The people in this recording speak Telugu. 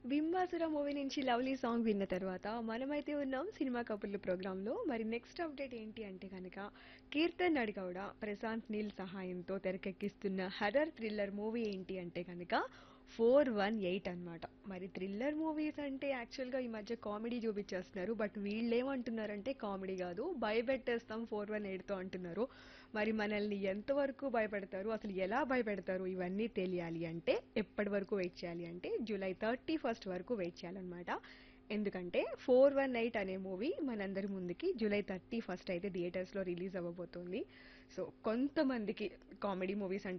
బింబాసుర మూవీ నుంచి లవ్లీ సాంగ్ విన్న తర్వాత మనమైతే ఉన్నాం సినిమా కబుర్లు ప్రోగ్రాంలో. మరి నెక్స్ట్ అప్డేట్ ఏంటి అంటే కనుక కీర్తన్ నడిగౌడ ప్రశాంత్ నీల్ సహాయంతో తెరకెక్కిస్తున్న హర్రర్ థ్రిల్లర్ మూవీ ఏంటి అంటే కనుక 418 అన్నమాట. మరి థ్రిల్లర్ మూవీస్ అంటే యాక్చువల్గా ఈ మధ్య కామెడీ చూపించేస్తున్నారు, బట్ వీళ్ళేమంటున్నారంటే కామెడీ కాదు భయపెట్టేస్తాం 418తో అంటున్నారు. మరి మనల్ని ఎంతవరకు భయపెడతారు, అసలు ఎలా భయపెడతారు, ఇవన్నీ తెలియాలి అంటే ఎప్పటి వరకు వెయిట్ చేయాలి అంటే జూలై 31st వరకు వెయిట్ చేయాలన్నమాట. ఎందుకంటే 418 అనే మూవీ మనందరి ముందుకి జూలై 31st అయితే థియేటర్స్లో రిలీజ్ అవ్వబోతోంది. సో కొంతమందికి కామెడీ మూవీస్